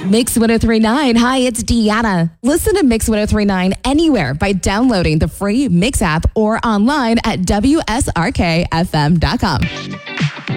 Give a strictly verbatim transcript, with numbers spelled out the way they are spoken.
Mix ten thirty-nine. Hi, it's Deanna. Listen to Mix ten thirty-nine anywhere by downloading the free Mix app or online at W S R K F M dot com.